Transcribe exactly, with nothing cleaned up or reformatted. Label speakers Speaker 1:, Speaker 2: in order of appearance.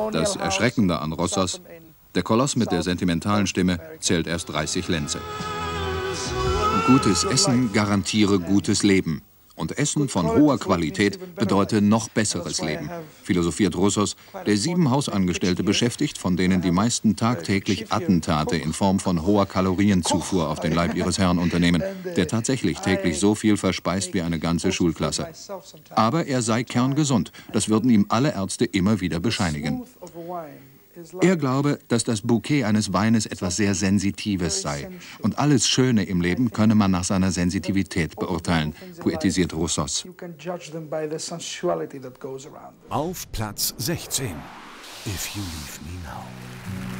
Speaker 1: Das Erschreckende an Rosos: der Koloss mit der sentimentalen Stimme zählt erst dreißig Lenze. Gutes Essen garantiere gutes Leben. Und Essen von hoher Qualität bedeutet noch besseres Leben, philosophiert Rosos, der sieben Hausangestellte beschäftigt, von denen die meisten tagtäglich Attentate in Form von hoher Kalorienzufuhr auf den Leib ihres Herrn unternehmen, der tatsächlich täglich so viel verspeist wie eine ganze Schulklasse. Aber er sei kerngesund, das würden ihm alle Ärzte immer wieder bescheinigen. Er glaube, dass das Bouquet eines Weines etwas sehr Sensitives sei. Und alles Schöne im Leben könne man nach seiner Sensitivität beurteilen, poetisiert Rosos.
Speaker 2: Auf Platz sechzehn. If You Leave Me Now.